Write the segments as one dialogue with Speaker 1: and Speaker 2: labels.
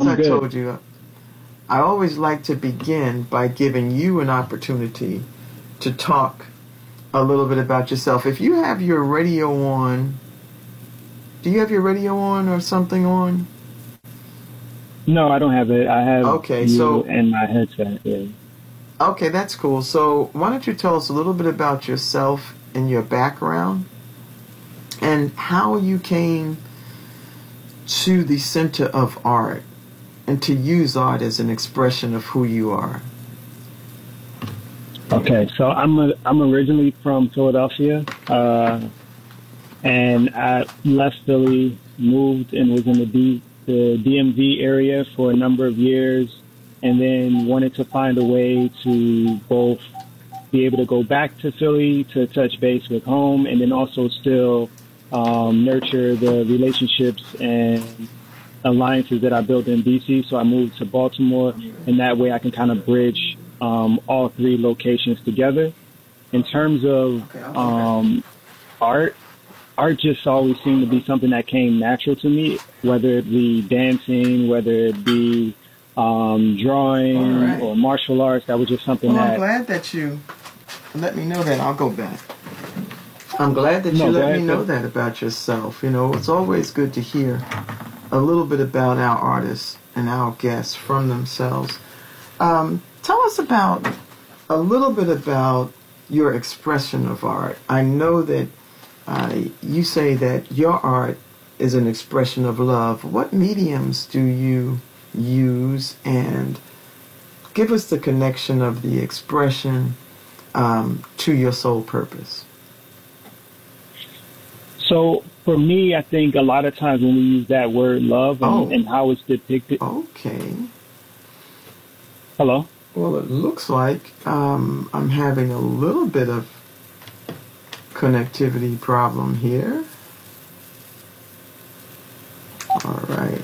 Speaker 1: I
Speaker 2: good.
Speaker 1: told you, I always like to begin by giving you an opportunity to talk a little bit about yourself. If you have your radio on, do you have your radio on or something on?
Speaker 2: No, I don't have it. I have
Speaker 1: Okay,
Speaker 2: you
Speaker 1: so
Speaker 2: and my headset. Yeah.
Speaker 1: okay, that's cool. So why don't you tell us a little bit about yourself and your background and how you came to the center of art and to use art as an expression of who you are.
Speaker 2: Okay, so I'm originally from Philadelphia, and I left Philly, moved and was in the DMV area for a number of years, and then wanted to find a way to both be able to go back to Philly to touch base with home, and then also still nurture the relationships and alliances that I built in DC. So I moved to Baltimore, and that way I can kind of bridge all three locations together. In terms of art, art just always seemed to be something that came natural to me, whether it be dancing, whether it be drawing or martial arts. That was just something
Speaker 1: Well, I'm
Speaker 2: that.
Speaker 1: glad that you let me know that. I'll go back. I'm glad that
Speaker 2: No,
Speaker 1: you
Speaker 2: go
Speaker 1: let
Speaker 2: ahead,
Speaker 1: me know that about yourself. You know, it's always good to hear a little bit about our artists and our guests from themselves. Tell us about a little bit about your expression of art. I know that you say that your art is an expression of love. What mediums do you use? And give us the connection of the expression to your sole purpose.
Speaker 2: So for me, I think a lot of times when we use that word love and how it's depicted.
Speaker 1: Okay.
Speaker 2: Hello?
Speaker 1: Well, it looks like I'm having a little bit of connectivity problem here. All right.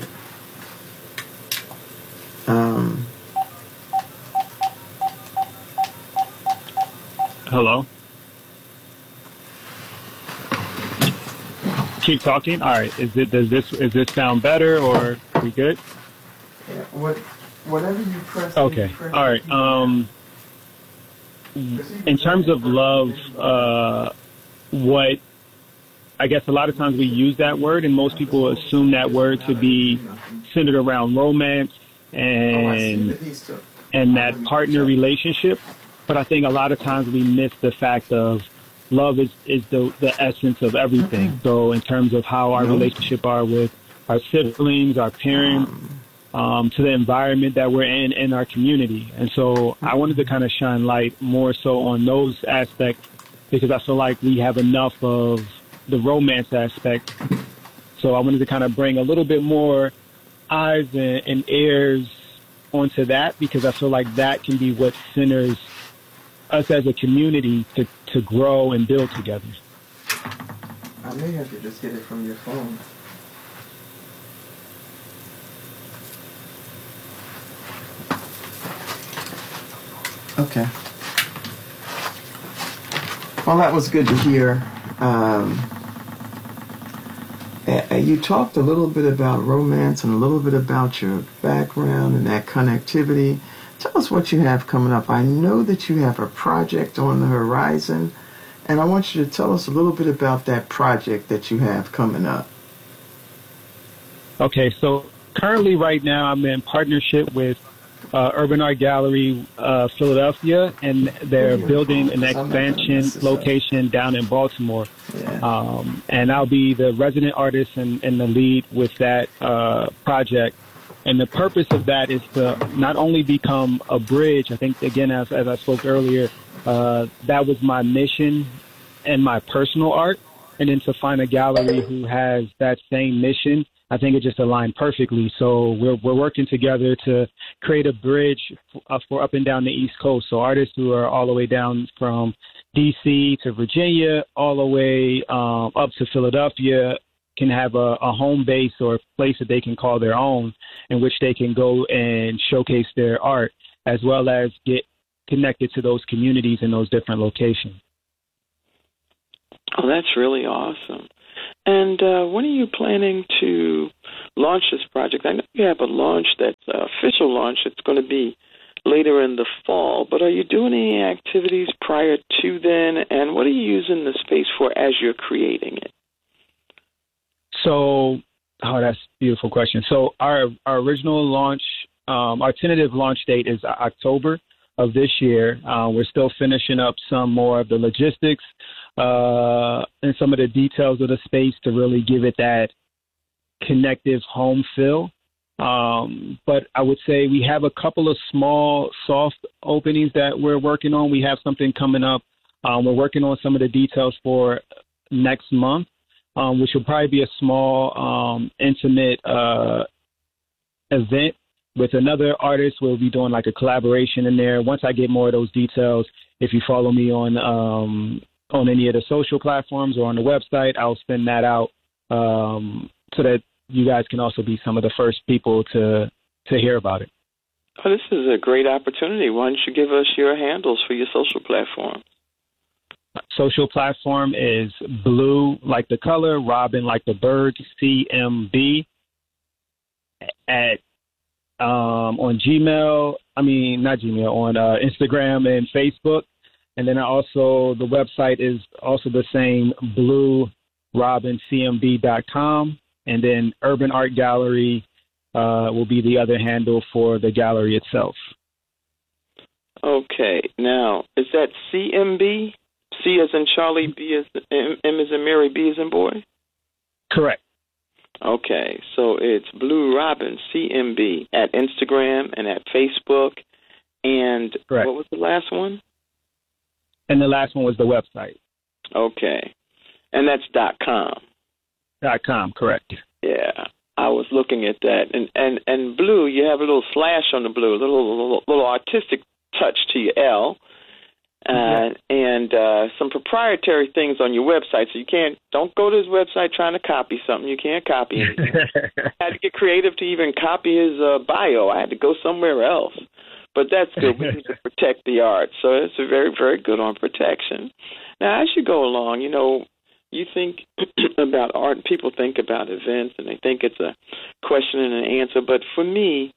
Speaker 2: Hello? Keep talking. All right. Is this sound better or are we good?
Speaker 1: Yeah, whatever you press.
Speaker 2: Okay. All right. In terms of love, what I guess a lot of times we use that word, and most people assume that word to be centered around romance and that partner relationship. But I think a lot of times we miss the fact of love is the essence of everything. So in terms of how our relationship are with our siblings, our parents, to the environment that we're in and our community. And so I wanted to kind of shine light more so on those aspects because I feel like we have enough of the romance aspect. So I wanted to kind of bring a little bit more eyes and ears onto that because I feel like that can be what centers us as a community to grow and build together.
Speaker 1: I may have to just get it from your phone. Okay. Well, that was good to hear. You talked a little bit about romance and a little bit about your background and that connectivity. Tell us what you have coming up. I know that you have a project on the horizon, and I want you to tell us a little bit about that project that you have coming up.
Speaker 2: Okay, so currently right now I'm in partnership with Urban Art Gallery Philadelphia, and they're building an expansion location down in Baltimore.
Speaker 1: Yeah.
Speaker 2: And I'll be the resident artist and the lead with that project. And the purpose of that is to not only become a bridge, I think, again, as I spoke earlier, that was my mission and my personal art, and then to find a gallery who has that same mission, I think it just aligned perfectly. So we're working together to create a bridge for up and down the East Coast. So artists who are all the way down from D.C. to Virginia, all the way up to Philadelphia, can have a home base or a place that they can call their own, in which they can go and showcase their art, as well as get connected to those communities in those different locations.
Speaker 3: Oh, that's really awesome. And when are you planning to launch this project? I know you have a launch that's official launch. It's going to be later in the fall, but are you doing any activities prior to then? And what are you using the space for as you're creating it?
Speaker 2: So, that's a beautiful question. So our original launch, our tentative launch date is October of this year. We're still finishing up some more of the logistics and some of the details of the space to really give it that connective home feel. But I would say we have a couple of small, soft openings that we're working on. We have something coming up. We're working on some of the details for next month, which will probably be a small, intimate event with another artist. We'll be doing like a collaboration in there. Once I get more of those details, if you follow me on any of the social platforms or on the website, I'll send that out so that you guys can also be some of the first people to hear about it.
Speaker 3: Oh, this is a great opportunity. Why don't you give us your handles for your social platform?
Speaker 2: Social platform is Blue like the color, Robin like the bird, CMB at on Gmail. Not Gmail, on Instagram and Facebook. And then the website is also the same, bluerobincmb.com. And then Urban Art Gallery will be the other handle for the gallery itself.
Speaker 3: Okay. Now, is that CMB? C as in Charlie, B as in M as in Mary, B as in boy?
Speaker 2: Correct.
Speaker 3: Okay. So it's Blue Robin, CMB, at Instagram and at Facebook. And
Speaker 2: correct.
Speaker 3: What was the last one?
Speaker 2: And the last one was the website.
Speaker 3: Okay. And that's .com.
Speaker 2: .com, correct.
Speaker 3: Yeah, I was looking at that. And blue, you have a little slash on the blue, a little artistic touch to your L. And some proprietary things on your website. So don't go to his website trying to copy something. You can't copy anything. I had to get creative to even copy his bio. I had to go somewhere else. But that's good. We need to protect the art. So it's a very, very good on protection. Now, as you go along, you think about art, and people think about events, and they think it's a question and an answer. But for me,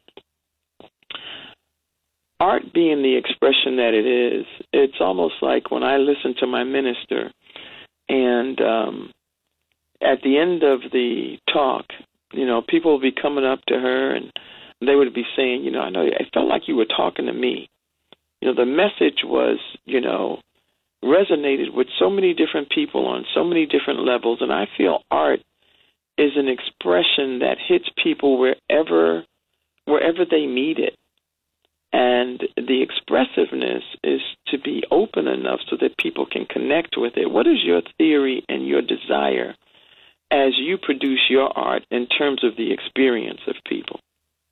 Speaker 3: art being the expression that it is, it's almost like when I listen to my minister, and at the end of the talk, people will be coming up to her, and they would be saying, I know I felt like you were talking to me. The message was, resonated with so many different people on so many different levels, and I feel art is an expression that hits people wherever they need it. And the expressiveness is to be open enough so that people can connect with it. What is your theory and your desire as you produce your art in terms of the experience of people?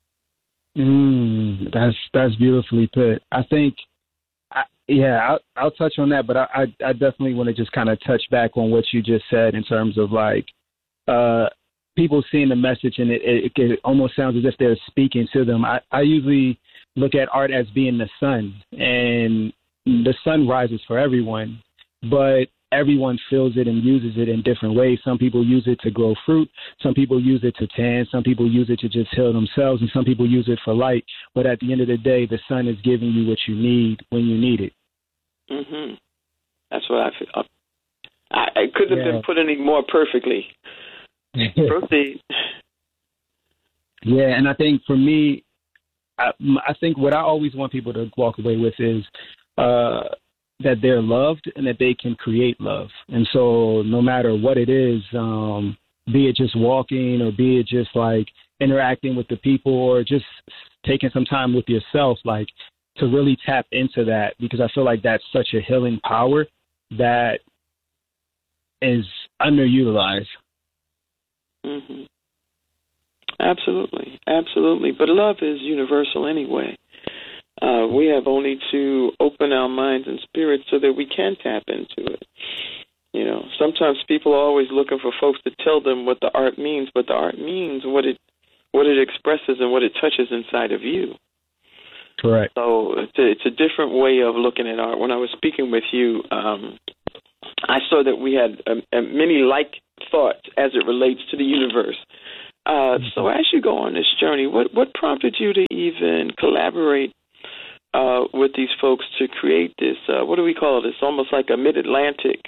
Speaker 2: That's beautifully put. I think, I'll touch on that, but I definitely want to just kind of touch back on what you just said in terms of like people seeing the message, and it almost sounds as if they're speaking to them. I usually look at art as being the sun, and the sun rises for everyone, but everyone feels it and uses it in different ways. Some people use it to grow fruit. Some people use it to tan. Some people use it to just heal themselves, and some people use it for light. But at the end of the day, the sun is giving you what you need when you need it.
Speaker 3: Mm-hmm. That's what I feel. I couldn't have been put any more perfectly. Proceed.
Speaker 2: Yeah, and I think for me, I think what I always want people to walk away with is that they're loved and that they can create love. And so no matter what it is, be it just walking or be it just like interacting with the people or just taking some time with yourself, like to really tap into that, because I feel like that's such a healing power that is underutilized.
Speaker 3: Mm-hmm. Absolutely. Absolutely. But love is universal anyway. We have only to open our minds and spirits so that we can tap into it. Sometimes people are always looking for folks to tell them what the art means, but the art means what it expresses and what it touches inside of you.
Speaker 2: Correct.
Speaker 3: So it's a different way of looking at art. When I was speaking with you, I saw that we had many like thoughts as it relates to the universe. So as you go on this journey, what prompted you to even collaborate with these folks to create this? What do we call it? It's almost like a mid-Atlantic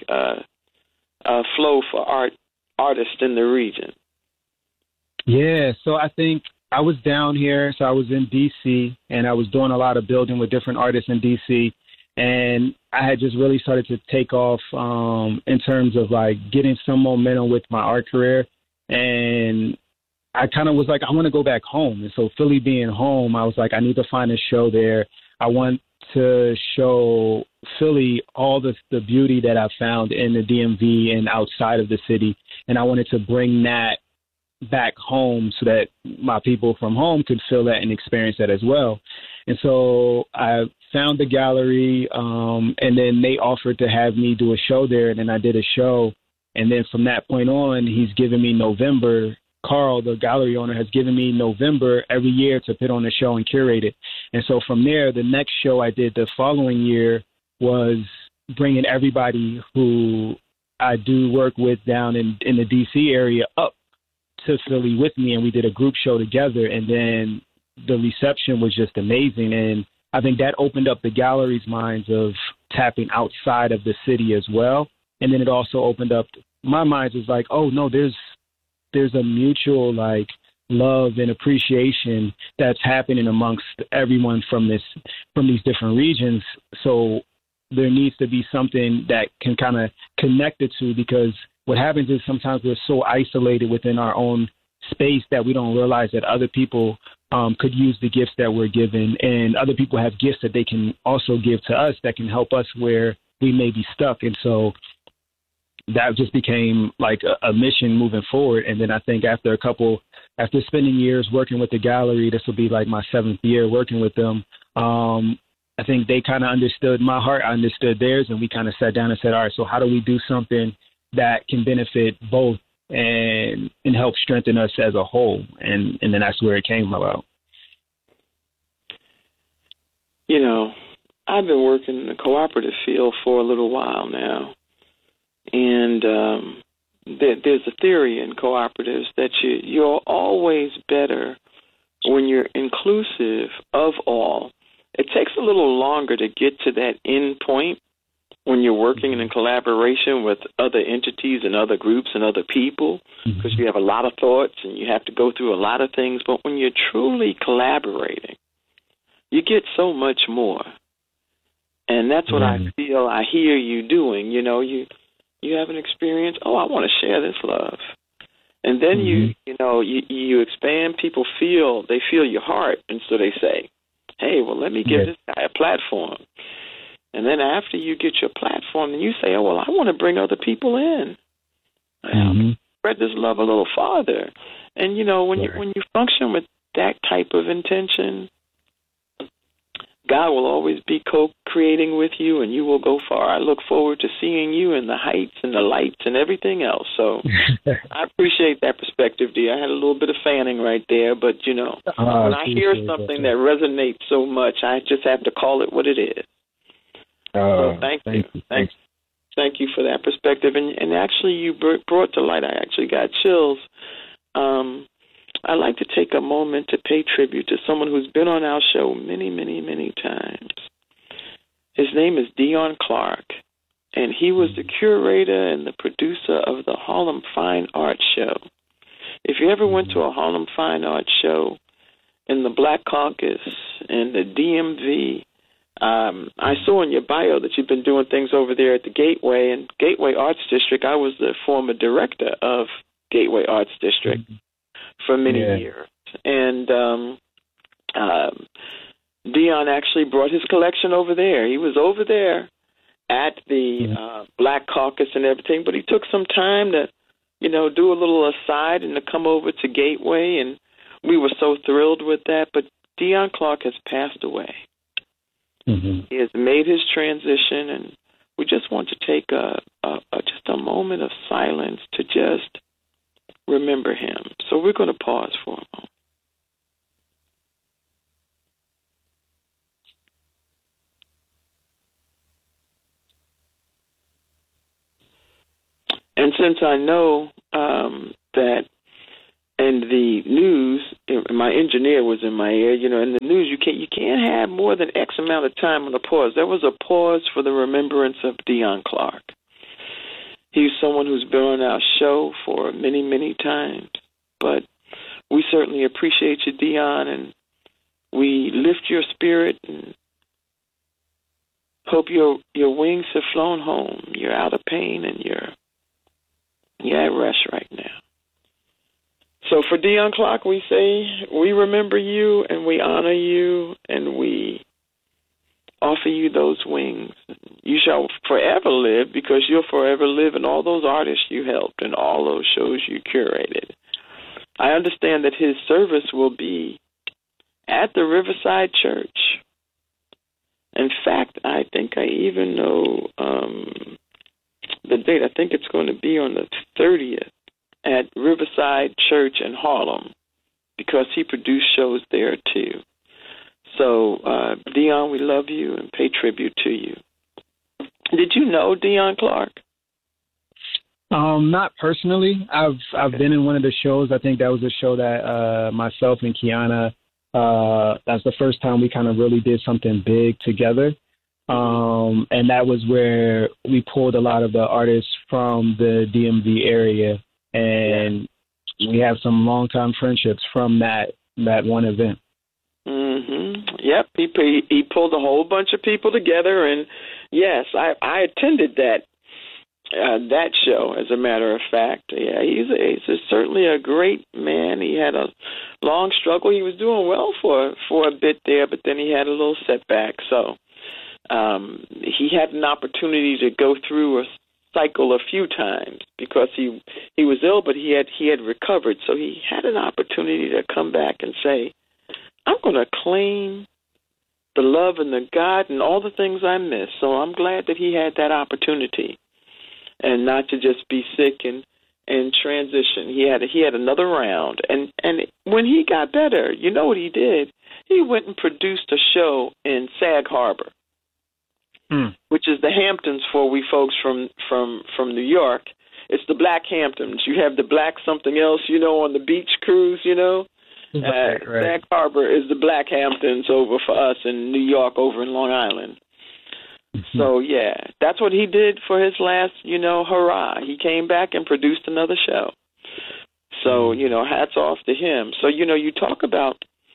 Speaker 3: flow for artists in the region.
Speaker 2: Yeah, so I think I was down here, so I was in D.C., and I was doing a lot of building with different artists in D.C., and I had just really started to take off in terms of like getting some momentum with my art career, and I kind of was like, I want to go back home. And so Philly being home, I was like, I need to find a show there. I want to show Philly all the beauty that I found in the DMV and outside of the city. And I wanted to bring that back home so that my people from home could feel that and experience that as well. And so I found the gallery, and then they offered to have me do a show there. And then I did a show. And then from that point on, he's given me November. Carl, the gallery owner, has given me November every year to put on a show and curate it. And so from there, the next show I did the following year was bringing everybody who I do work with down in the D.C. area up to Philly with me, and we did a group show together. And then the reception was just amazing. And I think that opened up the gallery's minds of tapping outside of the city as well. And then it also opened up my minds as like, oh, no, there's a mutual like love and appreciation that's happening amongst everyone from these different regions. So there needs to be something that can kind of connect the two, because what happens is sometimes we're so isolated within our own space that we don't realize that other people could use the gifts that we're given, and other people have gifts that they can also give to us that can help us where we may be stuck. And so that just became like a mission moving forward. And then I think after spending years working with the gallery, this will be like my 7th year working with them. I think they kind of understood my heart. I understood theirs. And we kind of sat down and said, all right, so how do we do something that can benefit both and help strengthen us as a whole? And then that's where it came about.
Speaker 3: You know, I've been working in the cooperative field for a little while now. And there's a theory in cooperatives that you're always better when you're inclusive of all. It takes a little longer to get to that end point when you're working in collaboration with other entities and other groups and other people, because you have a lot of thoughts and you have to go through a lot of things. But when you're truly collaborating, you get so much more. And that's what I feel I hear you doing. You know, you have an experience. Oh, I want to share this love. And then you expand. People feel your heart. And so they say, hey, well, let me give this guy a platform. And then after you get your platform, then you say, oh, well, I want to bring other people in. Spread this love a little farther. And, you know, when you function with that type of intention, God will always be co-creating with you, and you will go far. I look forward to seeing you in the heights and the lights and everything else. So I appreciate that perspective, D. I had a little bit of fanning right there, but, you know, when I hear something that resonates so much, I just have to call it what it is. So thank you. Thank you for that perspective. And actually, you brought to light, I actually got chills. I'd like to take a moment to pay tribute to someone who's been on our show many, many, many times. His name is Dion Clark, and he was the curator and the producer of the Harlem Fine Art Show. If you ever went to a Harlem Fine Art Show in the Black Caucus and the DMV, I saw in your bio that you've been doing things over there at the Gateway and Gateway Arts District. I was the former director of Gateway Arts District for many years. And Dion actually brought his collection over there. He was over there at the Black Caucus and everything, but he took some time to, you know, do a little aside and to come over to Gateway, and we were so thrilled with that. But Dion Clark has passed away. He has made his transition, and we just want to take just a moment of silence to just remember him. So we're going to pause for a moment. And since I know that in the news, my engineer was in my ear, in the news, you can't have more than X amount of time on a pause. There was a pause for the remembrance of Dion Clark. He's someone who's been on our show for many, many times, but we certainly appreciate you, Dion, and we lift your spirit and hope your wings have flown home. You're out of pain and you're at rest right now. So for Dion Clark, we say we remember you and we honor you and we offer you those wings. You shall forever live because you'll forever live in all those artists you helped and all those shows you curated. I understand that his service will be at the Riverside Church. In fact, I think I even know the date. I think it's going to be on the 30th at Riverside Church in Harlem because he produced shows there too. So, Dion, we love you and pay tribute to you. Did you know Dion Clark?
Speaker 2: Not personally. I've been in one of the shows. I think that was a show that myself and Kiana, that's the first time we kind of really did something big together. And that was where we pulled a lot of the artists from the DMV area, and we have some long-time friendships from that one event.
Speaker 3: Mm-hmm. Yep, he pulled a whole bunch of people together, and yes, I attended that show. As a matter of fact, yeah, he's certainly a great man. He had a long struggle. He was doing well for a bit there, but then he had a little setback. So he had an opportunity to go through a cycle a few times because he was ill, but he had recovered. So he had an opportunity to come back and say, I'm going to claim the love and the God and all the things I missed. So I'm glad that he had that opportunity and not to just be sick and transition. He had another round. And when he got better, you know what he did? He went and produced a show in Sag Harbor, which is the Hamptons for we folks from New York. It's the Black Hamptons. You have the Black something else, on the beach cruise,
Speaker 2: Right.
Speaker 3: Sag Harbor is the Black Hamptons over for us in New York, over in Long Island. Mm-hmm. So, yeah, that's what he did for his last, hurrah. He came back and produced another show. So, hats off to him. So, you talk about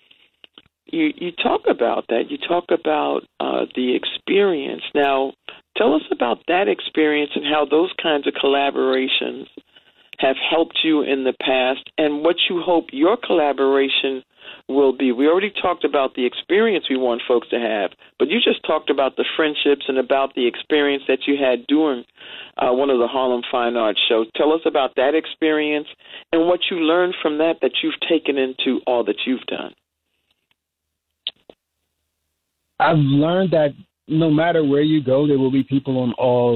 Speaker 3: you talk about that. You talk about the experience. Now, tell us about that experience and how those kinds of collaborations have helped you in the past and what you hope your collaboration will be. We already talked about the experience we want folks to have, but you just talked about the friendships and about the experience that you had during one of the Harlem Fine Arts shows. Tell us about that experience and what you learned from that you've taken into all that you've done.
Speaker 2: I've learned that no matter where you go, there will be people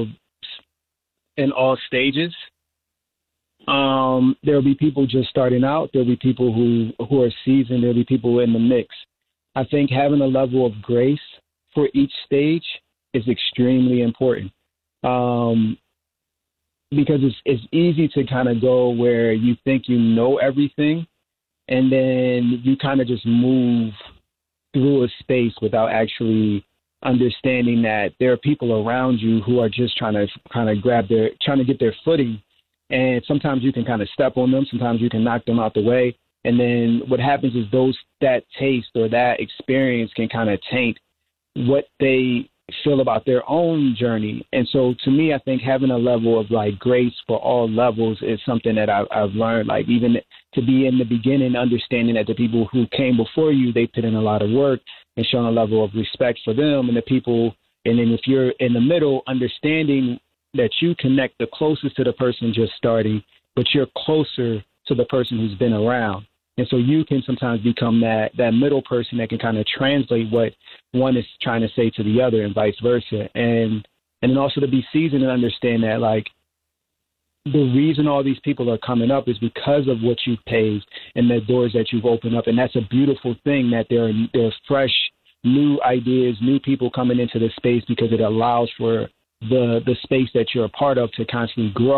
Speaker 2: in all stages. There'll be people just starting out. There'll be people who are seasoned. There'll be people in the mix. I think having a level of grace for each stage is extremely important. Because it's easy to kind of go where you think you know everything, and then you kind of just move through a space without actually understanding that there are people around you who are just trying to kind of trying to get their footing. And sometimes you can kind of step on them. Sometimes you can knock them out the way. And then what happens is that taste or that experience can kind of taint what they feel about their own journey. And so to me, I think having a level of grace for all levels is something that I've learned, even to be in the beginning, understanding that the people who came before you, they put in a lot of work and shown a level of respect for them and the people. And then if you're in the middle, understanding that you connect the closest to the person just starting, but you're closer to the person who's been around. And so you can sometimes become that middle person that can kind of translate what one is trying to say to the other and vice versa. And then also to be seasoned and understand that, the reason all these people are coming up is because of what you've paved and the doors that you've opened up. And that's a beautiful thing that there are fresh, new ideas, new people coming into the space because it allows for the space that you're a part of to constantly grow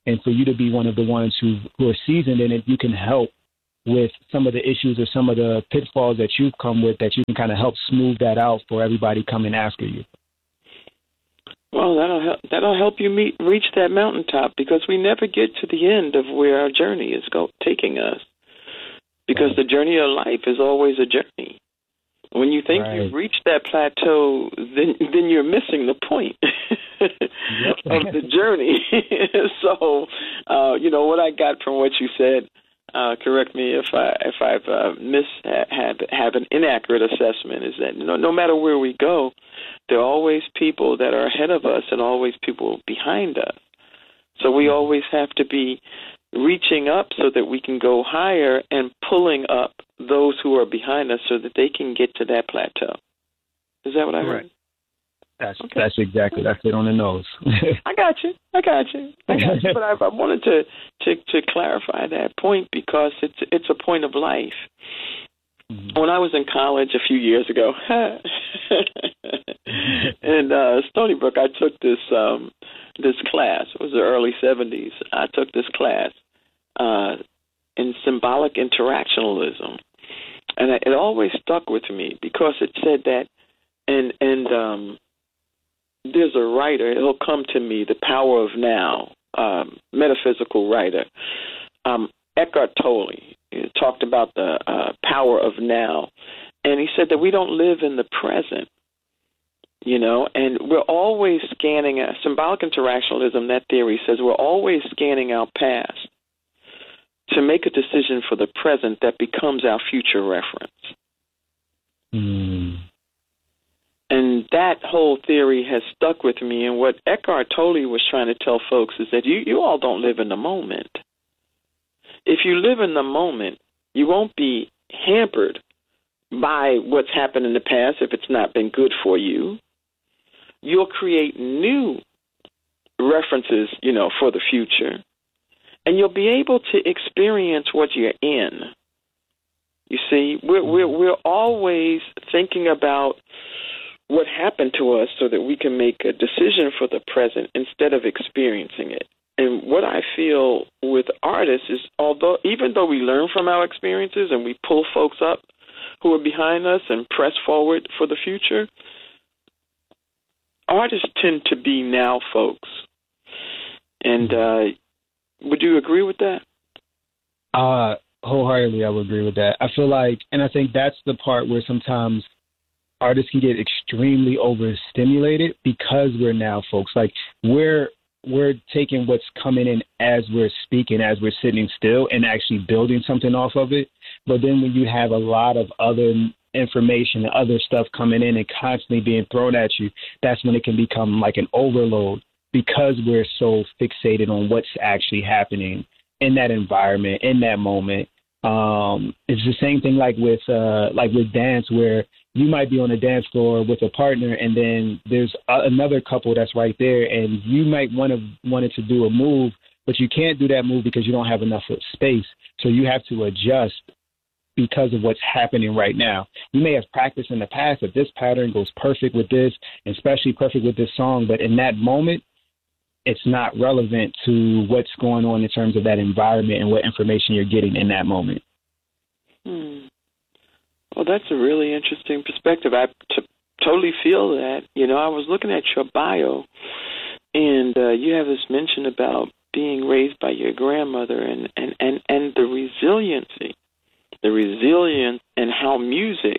Speaker 2: And for you to be one of the ones who are seasoned in it, you can help with some of the issues or some of the pitfalls that you've come with, that you can kind of help smooth that out for everybody coming after you.
Speaker 3: Well, that'll help you reach that mountaintop, because we never get to the end of where our journey is taking us, because the journey of life is always a journey. When you think you've reached that plateau, then you're missing the point of the journey. So, what I got from what you said, correct me if I've have an inaccurate assessment, is that no matter where we go, there are always people that are ahead of us and always people behind us. So we always have to be reaching up so that we can go higher and pulling up those who are behind us so that they can get to that plateau. Is that what I heard?
Speaker 2: That's exactly, that's it on the nose.
Speaker 3: I got you. But I wanted to clarify that point, because it's a point of life. Mm-hmm. When I was in college a few years ago, in Stony Brook, I took this class. It was the early 70s. I took this class in symbolic interactionalism, and it always stuck with me, because it said that, and there's a writer, he'll come to me, The Power of Now, metaphysical writer, Eckhart Tolle. He talked about the power of now, and he said that we don't live in the present, and we're always scanning. Symbolic interactionalism, that theory says we're always scanning our past to make a decision for the present that becomes our future reference.
Speaker 2: Mm.
Speaker 3: And that whole theory has stuck with me. And what Eckhart Tolle was trying to tell folks is that you all don't live in the moment. If you live in the moment, you won't be hampered by what's happened in the past if it's not been good for you. You'll create new references, for the future. And you'll be able to experience what you're in. You see, we're always thinking about what happened to us so that we can make a decision for the present instead of experiencing it. And what I feel with artists is, even though we learn from our experiences and we pull folks up who are behind us and press forward for the future, artists tend to be now folks. And would you agree with that?
Speaker 2: Wholeheartedly, I would agree with that. I feel like, and I think that's the part where sometimes artists can get extremely overstimulated, because we're now folks. Like, we're taking what's coming in as we're speaking, as we're sitting still, and actually building something off of it. But then when you have a lot of other information and other stuff coming in and constantly being thrown at you, that's when it can become like an overload, because we're so fixated on what's actually happening in that environment, in that moment. It's the same thing like with dance, where you might be on a dance floor with a partner, and then there's another couple that's right there, and you might wanted to do a move, but you can't do that move because you don't have enough space. So you have to adjust because of what's happening right now. You may have practiced in the past that this pattern goes perfect with this, and especially perfect with this song, but in that moment, it's not relevant to what's going on in terms of that environment and what information you're getting in that moment.
Speaker 3: Well, that's a really interesting perspective. I totally feel that. I was looking at your bio, and you have this mention about being raised by your grandmother and the resilience and how music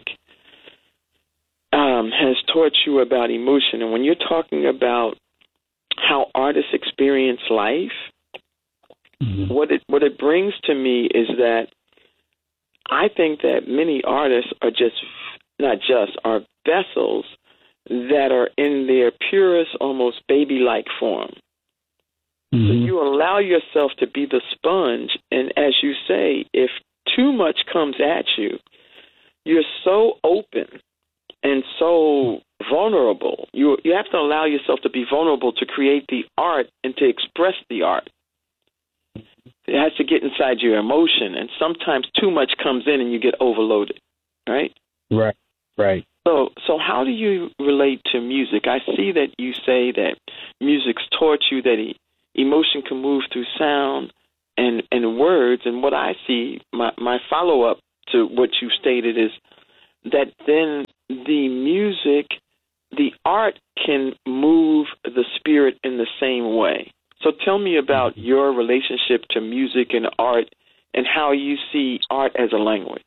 Speaker 3: has taught you about emotion. And when you're talking about how artists experience life, mm-hmm. what it brings to me is that I think that many artists are vessels that are in their purest, almost baby-like form. Mm-hmm. So you allow yourself to be the sponge, and as you say, if too much comes at you, you're so open and so vulnerable. You have to allow yourself to be vulnerable to create the art and to express the art. It has to get inside your emotion, and sometimes too much comes in and you get overloaded, right?
Speaker 2: Right.
Speaker 3: So how do you relate to music? I see that you say that music's taught you that emotion can move through sound and words. And what I see, my follow-up to what you stated is that then the music, the art can move the spirit in the same way. So tell me about your relationship to music and art and how you see art as a language.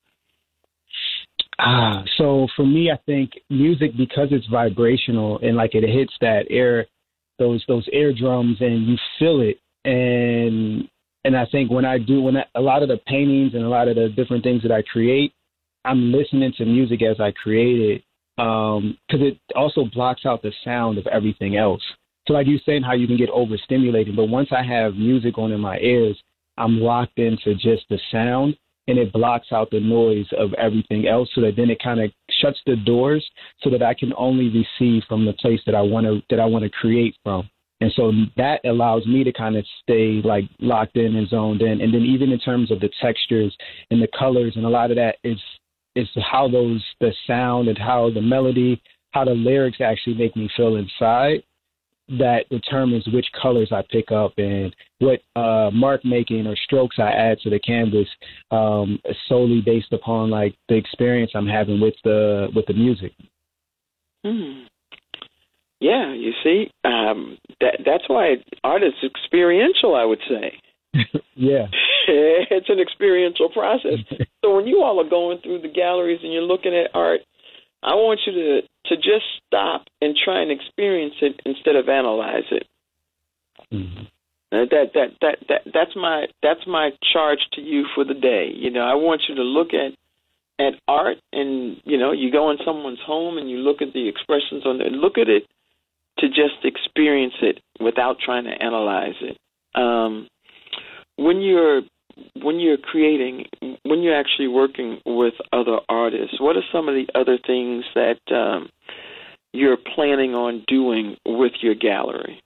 Speaker 2: So for me, I think music, because it's vibrational and like it hits that air, those eardrums, and you feel it. And I think when a lot of the paintings and a lot of the different things that I create, I'm listening to music as I create it, because it also blocks out the sound of everything else. So like you saying how you can get overstimulated, but once I have music on in my ears, I'm locked into just the sound, and it blocks out the noise of everything else, so that then it kind of shuts the doors so that I can only receive from the place that I want to create from. And so that allows me to kind of stay like locked in and zoned in. And then even in terms of the textures and the colors and a lot of that is how the sound and how the melody, how the lyrics actually make me feel inside. That determines which colors I pick up and what mark making or strokes I add to the canvas, solely based upon like the experience I'm having with the music.
Speaker 3: Yeah, you see, that's why art is experiential, I would say.
Speaker 2: Yeah.
Speaker 3: It's an experiential process. So when you all are going through the galleries and you're looking at art, I want you to just stop and try and experience it instead of analyze it. Mm-hmm. That's my charge to you for the day. You know, I want you to look at art, and you go in someone's home and you look at the expressions on there. Look at it to just experience it without trying to analyze it. When you're creating, when you're actually working with other artists, what are some of the other things that you're planning on doing with your gallery?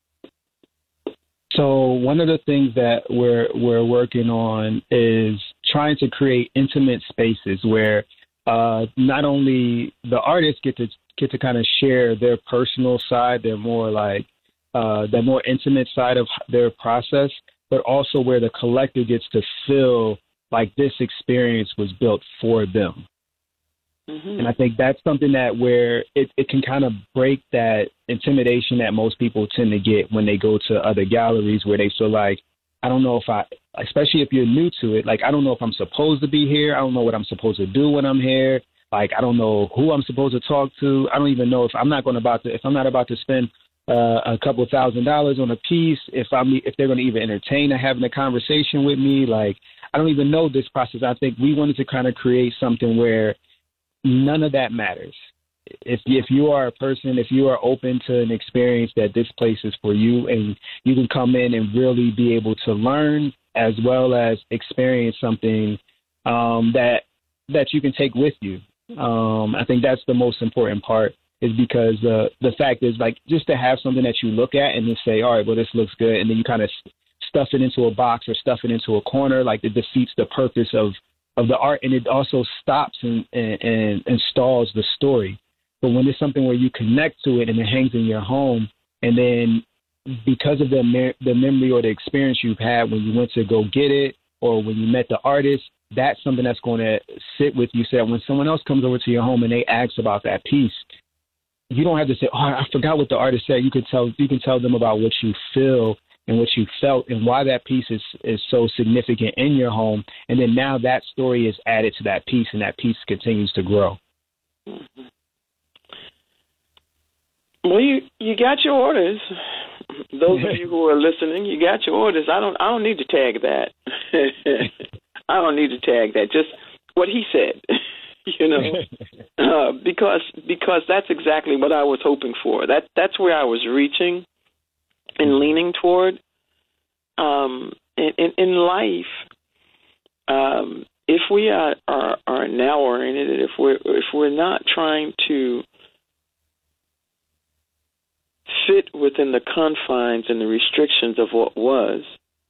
Speaker 2: So one of the things that we're working on is trying to create intimate spaces where not only the artists get to kind of share their personal side, their more intimate side of their process, but also where the collector gets to feel like this experience was built for them. Mm-hmm. And I think that's something that where it can kind of break that intimidation that most people tend to get when they go to other galleries, where they feel like, I don't know especially if you're new to it, like, I don't know if I'm supposed to be here. I don't know what I'm supposed to do when I'm here. Like, I don't know who I'm supposed to talk to. I don't even know if I'm not about to spend a couple $1,000s on a piece, if they're going to even entertain having a conversation with me. Like, I don't even know this process. I think we wanted to kind of create something where none of that matters. If you are a person, if you are open to an experience, that this place is for you, and you can come in and really be able to learn as well as experience something that you can take with you. I think that's the most important part, is because the fact is, like, just to have something that you look at and just say, all right, well, this looks good, and then you kind of stuff it into a box or stuff it into a corner, like, it defeats the purpose of the art, and it also stops and stalls the story. But when it's something where you connect to it and it hangs in your home, and then because of the memory or the experience you've had when you went to go get it or when you met the artist, that's something that's going to sit with you, so that when someone else comes over to your home and they ask about that piece, you don't have to say, oh, I forgot what the artist said. You can tell them about what you feel and what you felt and why that piece is so significant in your home. And then now that story is added to that piece, and that piece continues to grow.
Speaker 3: Mm-hmm. Well, you got your orders. Those of you who are listening, you got your orders. I don't need to tag that. I don't need to tag that. Just what he said, because that's exactly what I was hoping for. That's where I was reaching and leaning toward. In life, if we are now oriented, if we're not trying to fit within the confines and the restrictions of what was,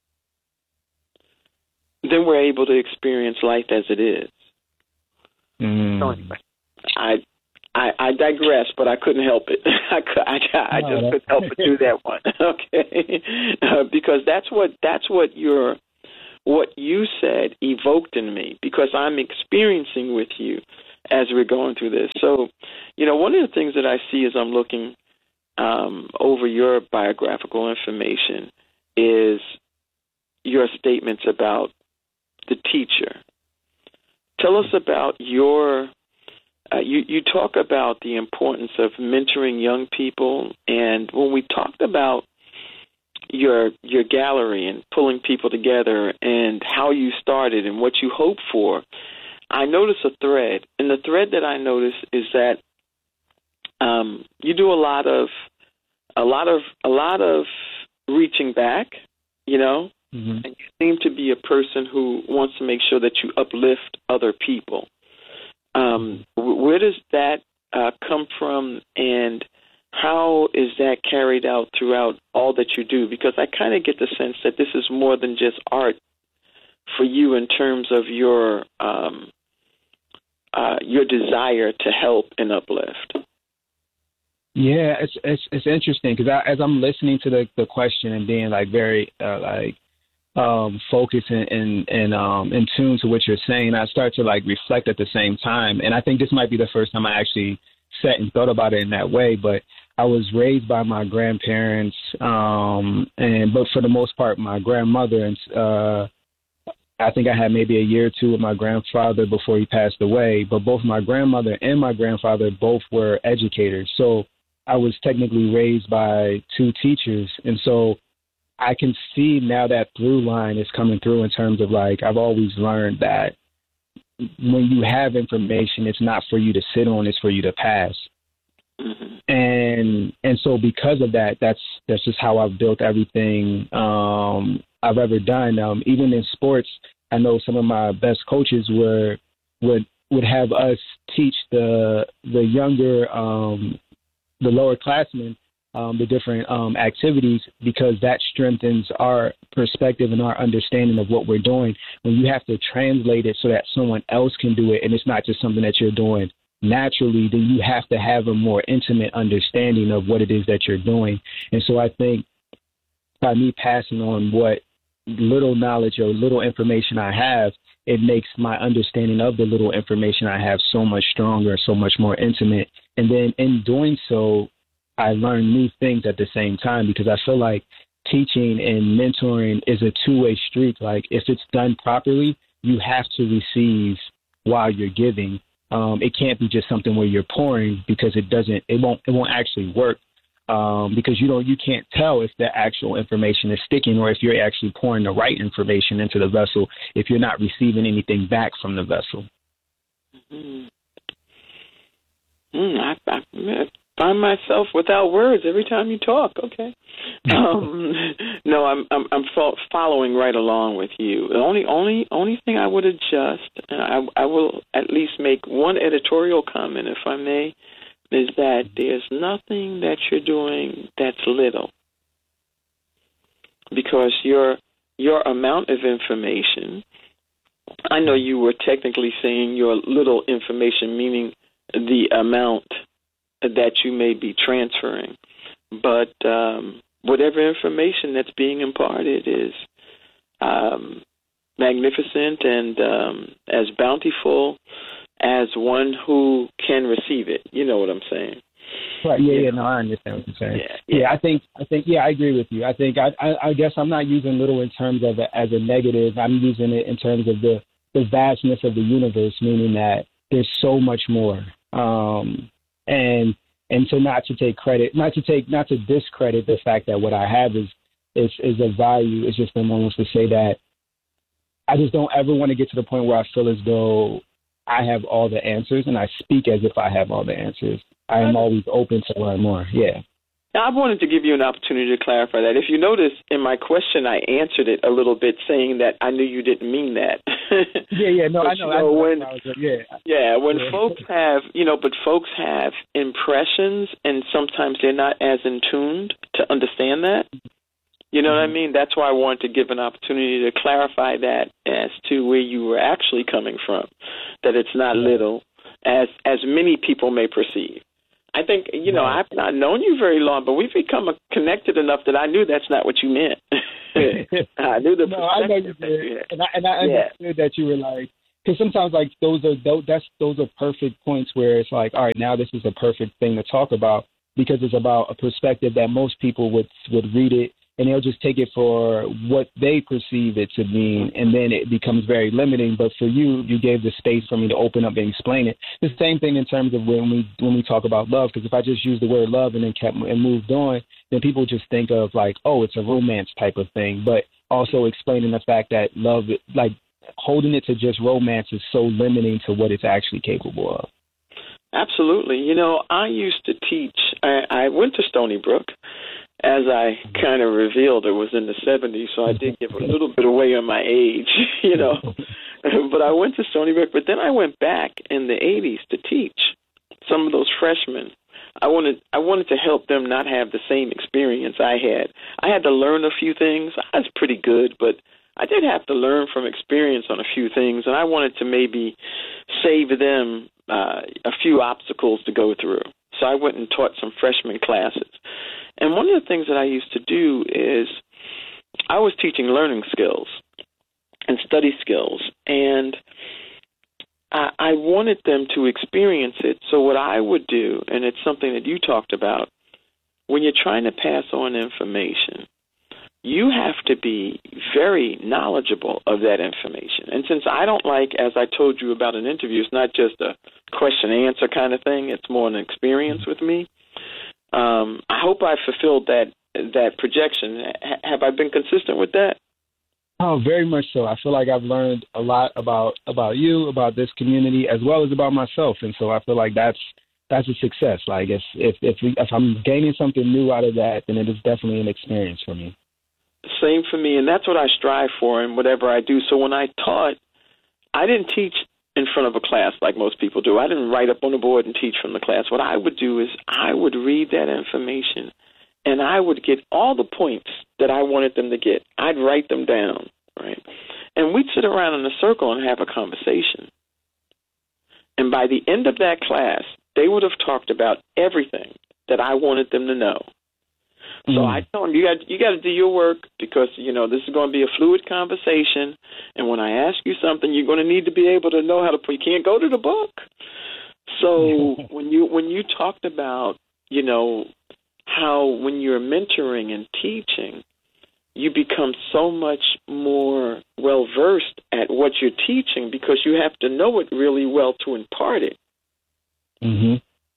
Speaker 3: then we're able to experience life as it is. Mm. So anyway, I I digress, but I couldn't help it. I just couldn't help but do that one. Okay, because that's what you said evoked in me, because I'm experiencing with you as we're going through this. So, one of the things that I see as I'm looking over your biographical information is your statements about the teacher. Tell us about your. You talk about the importance of mentoring young people, and when we talked about your gallery and pulling people together and how you started and what you hope for, I noticed a thread, and the thread that I noticed is that you do a lot of reaching back,
Speaker 2: Mm-hmm.
Speaker 3: and you seem to be a person who wants to make sure that you uplift other people. Where does that come from, and how is that carried out throughout all that you do? Because I kind of get the sense that this is more than just art for you in terms of your desire to help and uplift.
Speaker 2: Yeah, it's interesting because as I'm listening to the question and being very focused and in tune to what you're saying, I start to reflect at the same time. And I think this might be the first time I actually sat and thought about it in that way. But I was raised by my grandparents, but for the most part, my grandmother. And I think I had maybe a year or two with my grandfather before he passed away. But both my grandmother and my grandfather both were educators. So I was technically raised by two teachers. And so I can see now that through line is coming through in terms of I've always learned that when you have information, it's not for you to sit on, it's for you to pass.
Speaker 3: Mm-hmm.
Speaker 2: And so because of that, that's just how I've built everything I've ever done. Even in sports, I know some of my best coaches would have us teach the younger, the lower classmen, the different activities, because that strengthens our perspective and our understanding of what we're doing. When you have to translate it so that someone else can do it, and it's not just something that you're doing naturally, then you have to have a more intimate understanding of what it is that you're doing. And so I think by me passing on what little knowledge or little information I have, it makes my understanding of the little information I have so much stronger, so much more intimate. And then in doing so, I learn new things at the same time, because I feel like teaching and mentoring is a two-way street. If it's done properly, you have to receive while you're giving. It can't be just something where you're pouring, because it won't actually work. Because you can't tell if the actual information is sticking or if you're actually pouring the right information into the vessel if you're not receiving anything back from the vessel.
Speaker 3: I find myself without words every time you talk. Okay. No, I'm following right along with you. The only thing I would adjust, and I will at least make one editorial comment, if I may, is that there's nothing that you're doing that's little, because your amount of information, I know you were technically saying your little information, meaning the amount that you may be transferring, but whatever information that's being imparted is magnificent and as bountiful as one who can receive it. You know what I'm saying?
Speaker 2: Right. Yeah. No, I understand what you're saying. Yeah. I think. Yeah, I agree with you. I think. I guess I'm not using little in terms of it as a negative. I'm using it in terms of the vastness of the universe, meaning that there's so much more. And so not to take credit, not to discredit the fact that what I have is of value. It's just almost to say that I just don't ever want to get to the point where I feel as though I have all the answers, and I speak as if I have all the answers. I am always open to learn more. Yeah.
Speaker 3: Now, I wanted to give you an opportunity to clarify that. If you notice in my question, I answered it a little bit saying that I knew you didn't mean that.
Speaker 2: Yeah, no, I know.
Speaker 3: When folks have, but folks have impressions, and sometimes they're not as in tuned to understand that. You know what I mean? That's why I wanted to give an opportunity to clarify that as to where you were actually coming from, that it's not little, as many people may perceive. I think, I've not known you very long, but we've become connected enough that I knew that's not what you meant. I knew the
Speaker 2: no, I know you did, and I understood that you were like, because sometimes like those are perfect points where it's like, all right, now this is a perfect thing to talk about because it's about a perspective that most people would read it and they'll just take it for what they perceive it to mean, and then it becomes very limiting. But for you, you gave the space for me to open up and explain it. The same thing in terms of when we talk about love, because if I just use the word love and then moved on, then people just think of like, oh, it's a romance type of thing. But also explaining the fact that love, like holding it to just romance, is so limiting to what it's actually capable of.
Speaker 3: Absolutely. I used to teach. I went to Stony Brook. As I kind of revealed, it was in the 70s, so I did give a little bit away on my age, But I went to Stony Brook, but then I went back in the 80s to teach some of those freshmen. I wanted to help them not have the same experience I had. I had to learn a few things. I was pretty good, but I did have to learn from experience on a few things, and I wanted to maybe save them a few obstacles to go through. So I went and taught some freshman classes. And one of the things that I used to do is I was teaching learning skills and study skills, and I wanted them to experience it. So what I would do, and it's something that you talked about, when you're trying to pass on information, you have to be very knowledgeable of that information. And since I don't like, as I told you about an interview, it's not just a question-answer kind of thing. It's more an experience with me. I hope I fulfilled that projection. Have I been consistent with that?
Speaker 2: Oh, very much so. I feel like I've learned a lot about you, about this community, as well as about myself. And so I feel like that's a success. Like if I'm gaining something new out of that, then it is definitely an experience for me.
Speaker 3: Same for me, and that's what I strive for in whatever I do. So when I taught, I didn't teach in front of a class like most people do. I didn't write up on the board and teach from the class. What I would do is I would read that information, and I would get all the points that I wanted them to get. I'd write them down, right? And we'd sit around in a circle and have a conversation. And by the end of that class, they would have talked about everything that I wanted them to know. So I told them, you got to do your work because, this is going to be a fluid conversation. And when I ask you something, you're going to need to be able to know how to put. You can't go to the book. So when you talked about, how when you're mentoring and teaching, you become so much more well-versed at what you're teaching because you have to know it really well to impart it.
Speaker 2: Mm-hmm.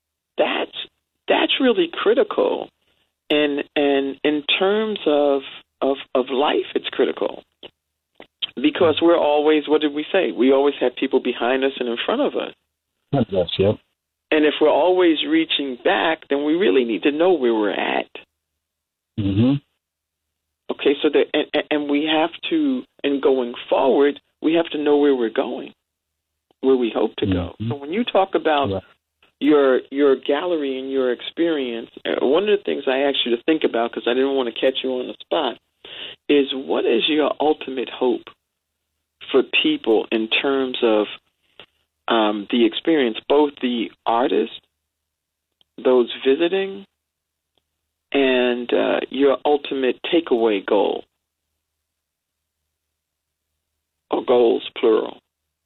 Speaker 3: That's really critical. And in terms of life, it's critical because we're always, what did we say? We always have people behind us and in front of us.
Speaker 2: Yes, yep.
Speaker 3: And if we're always reaching back, then we really need to know where we're at.
Speaker 2: Mm-hmm.
Speaker 3: Okay, so and we have to, and going forward, we have to know where we're going, where we hope to go. So when you talk about your gallery and your experience, one of the things I asked you to think about, because I didn't want to catch you on the spot, is what is your ultimate hope for people in terms of the experience, both the artists, those visiting, and your ultimate takeaway goal, or goals, plural,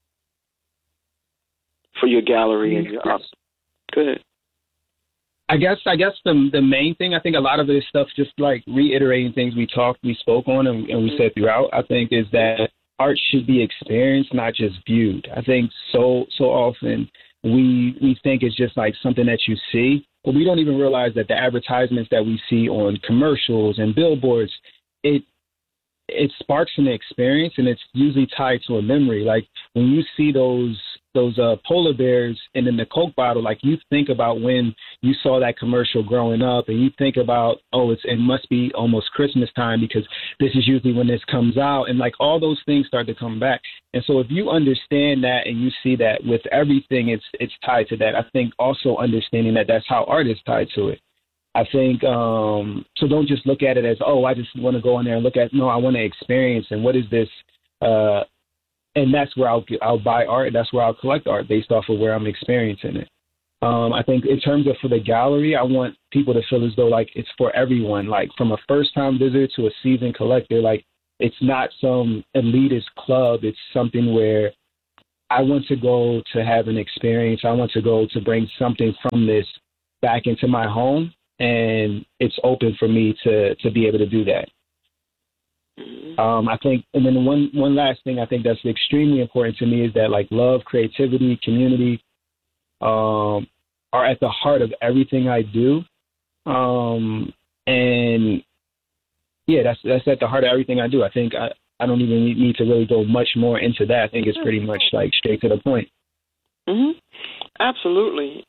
Speaker 3: for your gallery and your art? Go ahead.
Speaker 2: I guess the main thing, I think a lot of this stuff, just like reiterating things we spoke on and we said throughout, I think is that art should be experienced, not just viewed. I think so often we think it's just like something that you see, but we don't even realize that the advertisements that we see on commercials and billboards, it sparks an experience, and it's usually tied to a memory. Like when you see those polar bears and in the Coke bottle, like you think about when you saw that commercial growing up, and you think about, it must be almost Christmas time because this is usually when this comes out, and like all those things start to come back. And so if you understand that and you see that with everything, it's tied to that. I think also understanding that that's how art is tied to it. I think, so don't just look at it as, I just want to go in there and look at, no, I want to experience, and what is this, and that's where I'll buy art. That's where I'll collect art based off of where I'm experiencing it. I think in terms of for the gallery, I want people to feel as though like it's for everyone, like from a first-time visitor to a seasoned collector. Like it's not some elitist club. It's something where I want to go to have an experience. I want to go to bring something from this back into my home, and it's open for me to be able to do that. I think, and then one last thing I think that's extremely important to me is that like love, creativity, community are at the heart of everything I do. And yeah, that's at the heart of everything I do. I think I don't even need to really go much more into that. I think it's pretty much like straight to the point.
Speaker 3: Mm-hmm. Absolutely.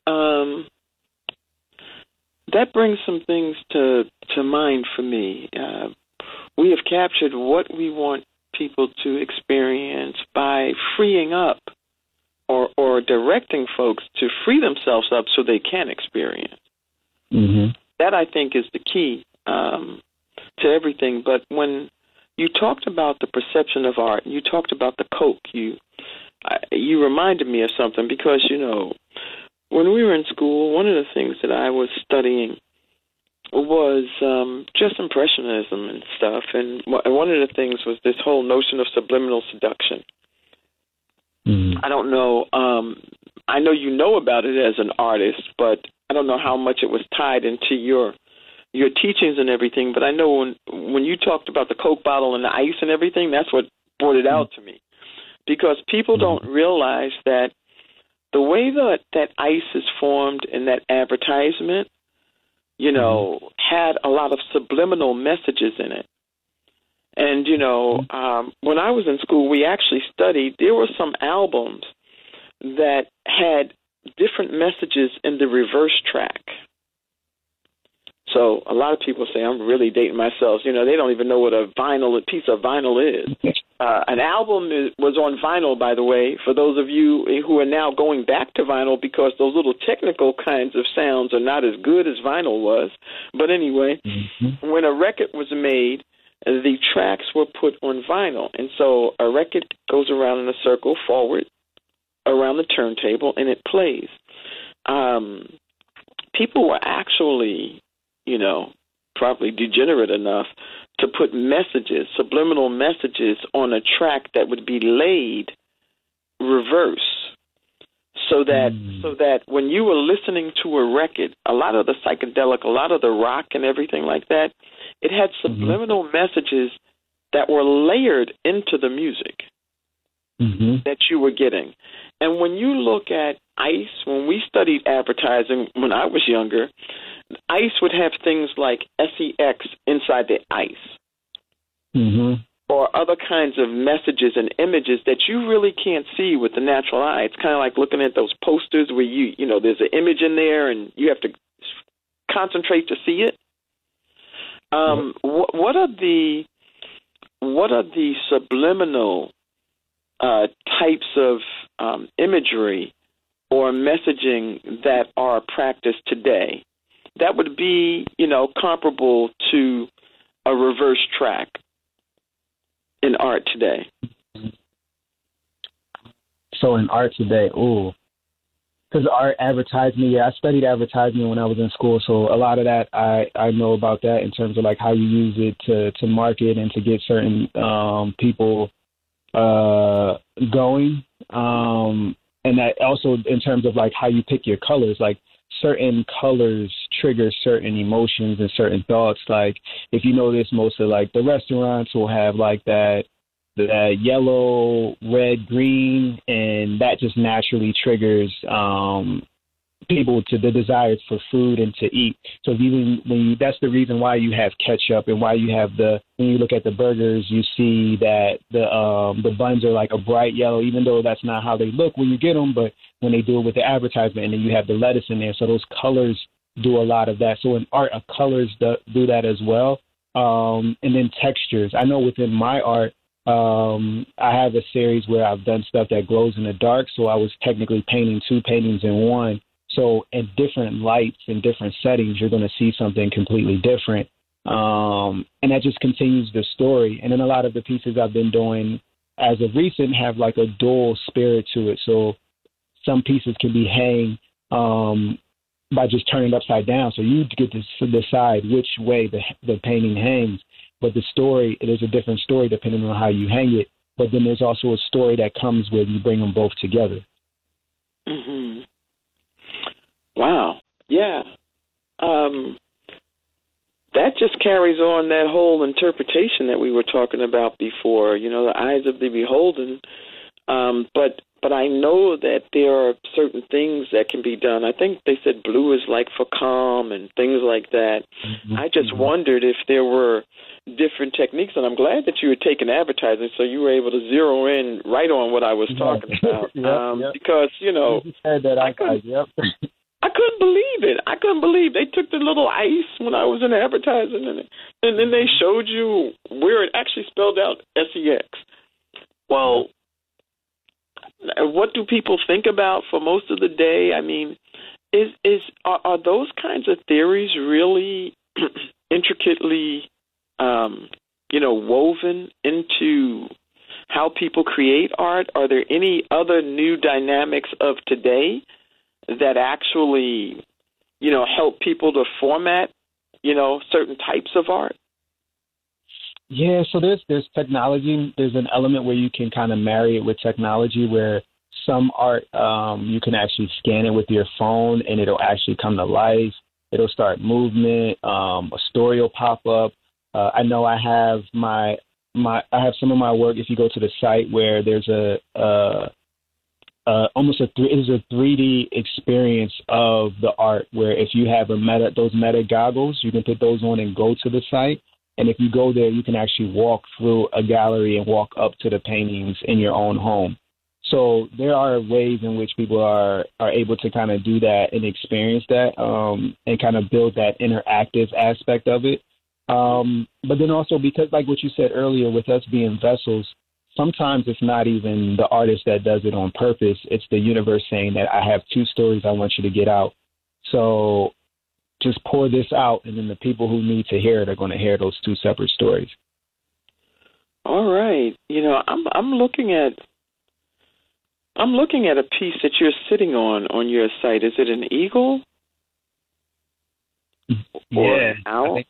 Speaker 3: That brings some things to mind for me. We have captured what we want people to experience by freeing up or directing folks to free themselves up so they can experience.
Speaker 2: Mm-hmm.
Speaker 3: That, I think, is the key to everything. But when you talked about the perception of art, you talked about the Coke, you reminded me of something because, you know, when we were in school, one of the things that I was studying was just impressionism and stuff. And one of the things was this whole notion of subliminal seduction.
Speaker 2: Mm-hmm.
Speaker 3: I don't know. I know you know about it as an artist, but I don't know how much it was tied into your teachings and everything. But I know when you talked about the Coke bottle and the ice and everything, that's what brought it out to me. Because people don't realize that the way that ice is formed in that advertisement, you know, had a lot of subliminal messages in it. And, you know, when I was in school, we actually studied, there were some albums that had different messages in the reverse track. So a lot of people say, I'm really dating myself. You know, they don't even know what a piece of vinyl is. An album was on vinyl, by the way, for those of you who are now going back to vinyl because those little technical kinds of sounds are not as good as vinyl was. But anyway, when a record was made, the tracks were put on vinyl. And so a record goes around in a circle forward around the turntable, and it plays. People were actually, you know, probably degenerate enough to put messages, subliminal messages, on a track that would be laid reverse, so that when you were listening to a record, a lot of the psychedelic, a lot of the rock and everything like that, it had subliminal messages that were layered into the music that you were getting. And when you look at ice, when we studied advertising when I was younger, ice would have things like SEX inside the ice, or other kinds of messages and images that you really can't see with the natural eye. It's kind of like looking at those posters where you know, there's an image in there and you have to concentrate to see it. What are the subliminal types of imagery or messaging that are practiced today that would be, you know, comparable to a reverse track in art today?
Speaker 2: So in art today, because art advertisement, I studied advertisement when I was in school, so a lot of that I know about that in terms of like how you use it to market and to get certain people going, and that also in terms of like how you pick your colors, like certain colors trigger certain emotions and certain thoughts. Like if you notice, most of like the restaurants will have like that yellow, red, green, and that just naturally triggers people to the desires for food and to eat. So that's the reason why you have ketchup and why you have when you look at the burgers, you see that the buns are like a bright yellow, even though that's not how they look when you get them, but when they do it with the advertisement, and then you have the lettuce in there. So those colors do a lot of that. So in art, colors do that as well. And then textures. I know within my art, I have a series where I've done stuff that glows in the dark. So I was technically painting two paintings in one. So at different lights and different settings, you're going to see something completely different. And that just continues the story. And then a lot of the pieces I've been doing, as of recent, have like a dual spirit to it. So some pieces can be hang by just turning it upside down. So you get to decide which way the painting hangs. But the story, it is a different story depending on how you hang it. But then there's also a story that comes with you bring them both together.
Speaker 3: Mm-hmm. Wow. Yeah. That just carries on that whole interpretation that we were talking about before, the eyes of the beholden. But I know that there are certain things that can be done. I think they said blue is like for calm and things like that. Mm-hmm. I just wondered if there were different techniques, and I'm glad that you were taking advertising, so you were able to zero in right on what I was talking about.
Speaker 2: Yep.
Speaker 3: Because, I couldn't believe it. I couldn't believe they took the little ice when I was in advertising, and then they showed you where it actually spelled out SEX. Well, what do people think about for most of the day? I mean, are those kinds of theories really intricately, woven into how people create art? Are there any other new dynamics of today that actually, help people to format, certain types of art?
Speaker 2: Yeah, so there's technology. There's an element where you can kind of marry it with technology where some art, you can actually scan it with your phone and it'll actually come to life. It'll start movement. A story will pop up. I know I have I have some of my work. If you go to the site where there's almost a 3D experience of the art, where if you have those meta goggles, you can put those on and go to the site. And if you go there, you can actually walk through a gallery and walk up to the paintings in your own home. So there are ways in which people are able to kind of do that and experience that and kind of build that interactive aspect of it. But then also because, like what you said earlier, with us being vessels, sometimes it's not even the artist that does it on purpose. It's the universe saying that I have two stories I want you to get out. So just pour this out, and then the people who need to hear it are going to hear those two separate stories.
Speaker 3: All right. I'm looking at a piece that you're sitting on your site. Is it an eagle? Or an owl?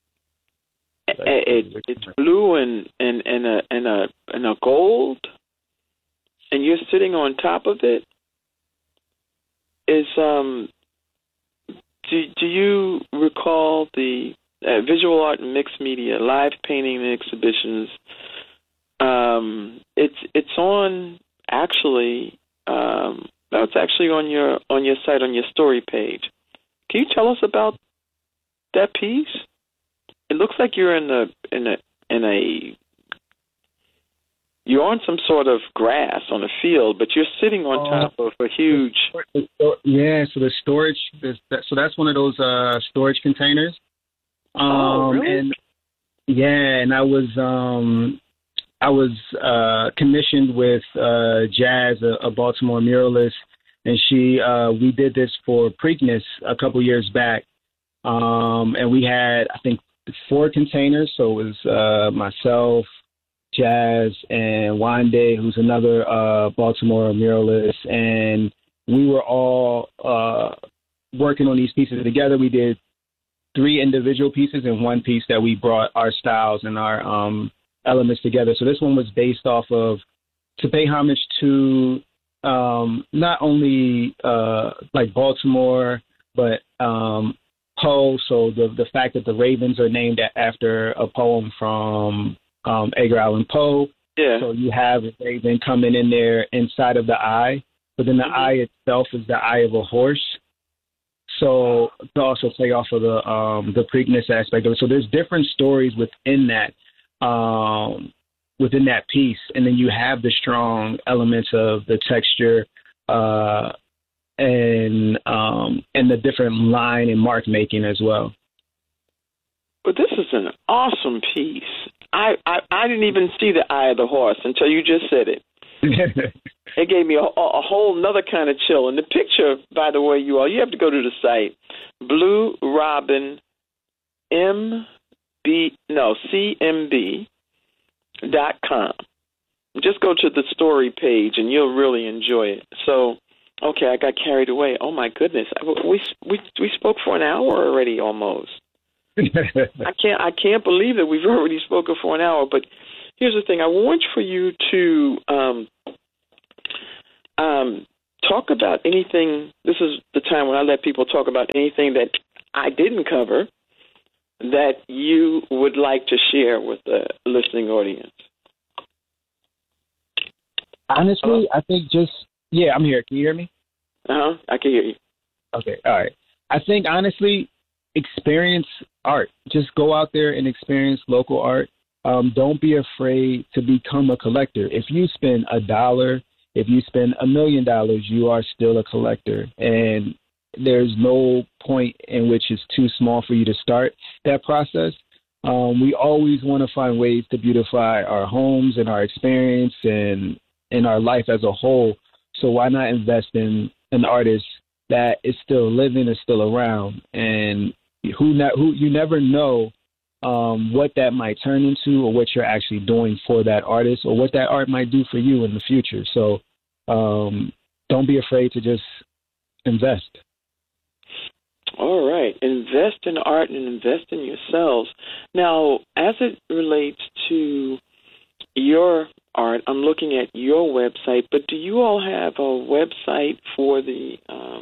Speaker 3: It's blue and a gold, and you're sitting on top of it. Do you recall the Visual Art and Mixed Media live painting exhibitions? It's on actually. It's actually on your site, on your story page. Can you tell us about that piece? It looks like you're you're on some sort of grass on a field, but you're sitting on top of a huge.
Speaker 2: Yeah, so the storage. So that's one of those storage containers.
Speaker 3: Really?
Speaker 2: And I was commissioned with Jazz, a Baltimore muralist, and we did this for Preakness a couple years back, and we had, I think, 4 containers. So it was myself, Jazz, and Wande, who's another Baltimore muralist, and we were all working on these pieces together. We did 3 individual pieces and 1 piece that we brought our styles and our elements together. So this one was based off of, to pay homage to not only like Baltimore, but Poe. So the fact that the Ravens are named after a poem from Edgar Allan Poe.
Speaker 3: Yeah.
Speaker 2: So you have a raven coming in there inside of the eye, but then the eye itself is the eye of a horse. So to also play off of the Preakness aspect of it. So there's different stories within that piece, and then you have the strong elements of the texture and the different line and mark making as well.
Speaker 3: But this is an awesome piece. I didn't even see the eye of the horse until you just said it. It gave me a whole nother kind of chill. And the picture, by the way, you have to go to the site, CMB.com. Just go to the story page, and you'll really enjoy it. So, okay, I got carried away. Oh my goodness, we spoke for an hour already, almost. I can't believe that we've already spoken for an hour. But here's the thing: I want for you to talk about anything. This is the time when I let people talk about anything that I didn't cover that you would like to share with the listening audience.
Speaker 2: Honestly, I think I'm here. Can you hear me?
Speaker 3: I can hear you.
Speaker 2: Okay, all right. I think, honestly, experience art. Just go out there and experience local art. Don't be afraid to become a collector. If you spend $1, if you spend $1 million, you are still a collector. And there's no point in which it's too small for you to start that process. We always want to find ways to beautify our homes and our experience and in our life as a whole. So why not invest in an artist that is still living, is still around, and who you never know what that might turn into, or what you're actually doing for that artist, or what that art might do for you in the future. So don't be afraid to just invest.
Speaker 3: All right. Invest in art and invest in yourselves. Now, as it relates to your art, I'm looking at your website, but do you all have a website for the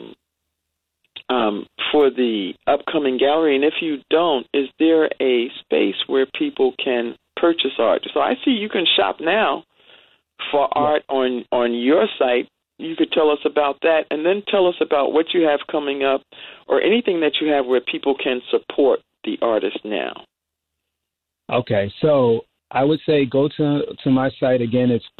Speaker 3: upcoming gallery? And if you don't, is there a space where people can purchase art? So I see you can shop now for art on your site. You could tell us about that, and then tell us about what you have coming up or anything that you have where people can support the artist now. Okay, so I would say go to my site. Again, it's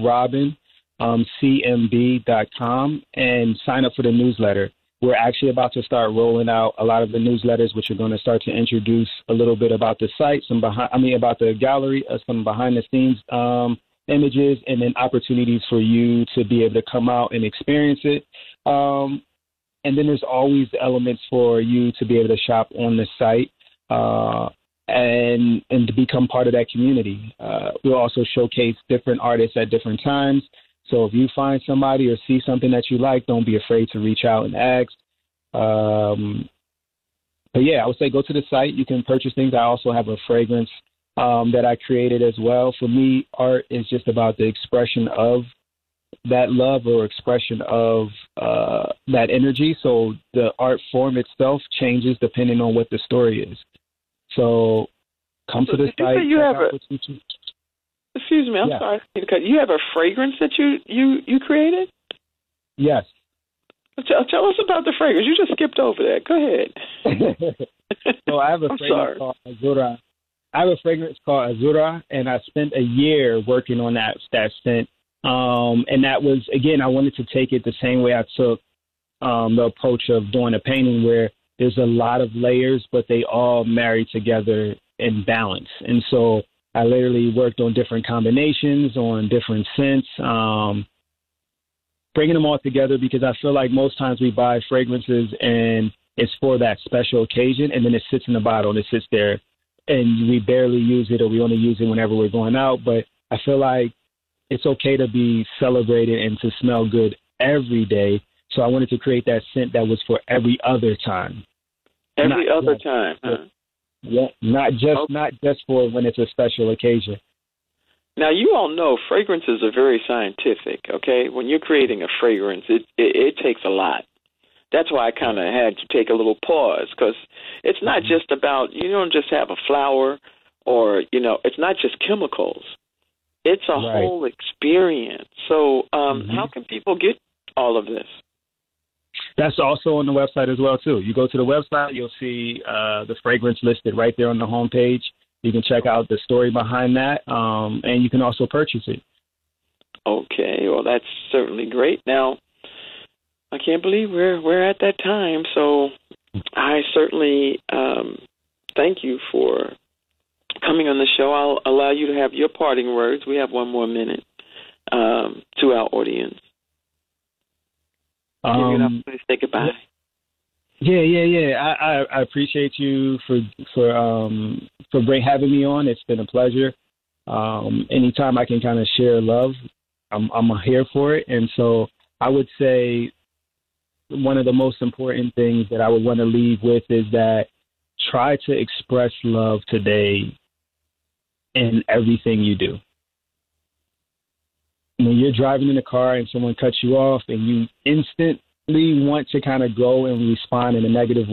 Speaker 3: bluerobin.cmb.com, and sign up for the newsletter. We're actually about to start rolling out a lot of the newsletters, which are going to start to introduce a little bit about the site, about the gallery, some behind the scenes images, and then opportunities for you to be able to come out and experience it. And then there's always the elements for you to be able to shop on the site and to become part of that community. We'll also showcase different artists at different times. So if you find somebody or see something that you like, don't be afraid to reach out and ask. But yeah, I would say go to the site. You can purchase things. I also have a fragrance that I created as well. For me, art is just about the expression of that love or expression of that energy. So the art form itself changes depending on what the story is. So come to the site. Excuse me, I'm sorry. You have a fragrance that you created?
Speaker 2: Yes.
Speaker 3: Tell us about the fragrance. You just skipped over that. Go ahead.
Speaker 2: So I have a fragrance called Azura. And I spent a year working on that scent. And that was, again, I wanted to take it the same way I took the approach of doing a painting, where there's a lot of layers, but they all marry together in balance. And so I literally worked on different combinations, on different scents, bringing them all together, because I feel like most times we buy fragrances and it's for that special occasion, and then it sits in the bottle and it sits there and we barely use it, or we only use it whenever we're going out. But I feel like it's okay to be celebrated and to smell good every day. So I wanted to create that scent that was for every other time.
Speaker 3: Every other time, huh?
Speaker 2: Yeah, not just for when it's a special occasion.
Speaker 3: Now, you all know fragrances are very scientific, okay? When you're creating a fragrance, it takes a lot. That's why I kind of had to take a little pause, because it's not just about, you don't just have a flower or, it's not just chemicals. It's a whole experience. So how can people get all of this?
Speaker 2: That's also on the website as well, too. You go to the website, you'll see the fragrance listed right there on the homepage. You can check out the story behind that, and you can also purchase it. Okay, well, that's certainly great. Now, I can't believe we're at that time, so I certainly thank you for coming on the show. I'll allow you to have your parting words. We have one more minute to our audience. Give you an opportunity to say goodbye. Yeah. I appreciate you for having me on. It's been a pleasure. Anytime I can kind of share love, I'm here for it. And so I would say one of the most important things that I would want to leave with is that try to express love today in everything you do. When you're driving in a car and someone cuts you off and you instantly want to kind of go and respond in a negative